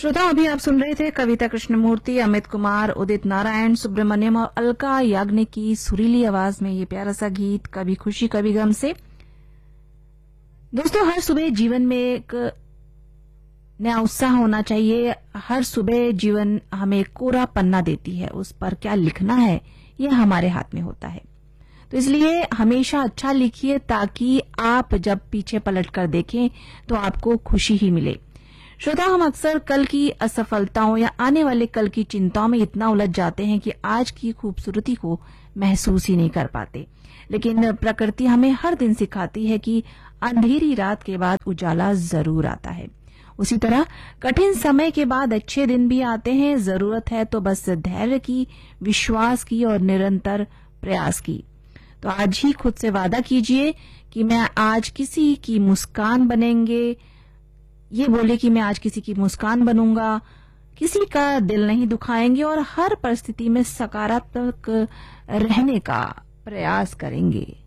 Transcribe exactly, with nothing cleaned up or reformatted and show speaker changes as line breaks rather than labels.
श्रोता, अभी आप सुन रहे थे कविता कृष्णमूर्ति, अमित कुमार, उदित नारायण, सुब्रमण्यम और अलका याग्निक की सुरीली आवाज में ये प्यारा सा गीत कभी खुशी कभी गम से। दोस्तों, हर सुबह जीवन में एक नया उत्साह होना चाहिए। हर सुबह जीवन हमें कोरा पन्ना देती है, उस पर क्या लिखना है यह हमारे हाथ में होता है। तो इसलिए हमेशा अच्छा लिखिए ताकि आप जब पीछे पलट कर देखें तो आपको खुशी ही मिले। श्रोता, हम अक्सर कल की असफलताओं या आने वाले कल की चिंताओं में इतना उलझ जाते हैं कि आज की खूबसूरती को महसूस ही नहीं कर पाते। लेकिन प्रकृति हमें हर दिन सिखाती है कि अंधेरी रात के बाद उजाला जरूर आता है। उसी तरह कठिन समय के बाद अच्छे दिन भी आते हैं। जरूरत है तो बस धैर्य की, विश्वास की और निरंतर प्रयास की। तो आज ही खुद से वादा कीजिए कि मैं आज किसी की मुस्कान बनेंगे, ये बोले कि मैं आज किसी की मुस्कान बनूंगा, किसी का दिल नहीं दुखाएंगे और हर परिस्थिति में सकारात्मक रहने का प्रयास करेंगे।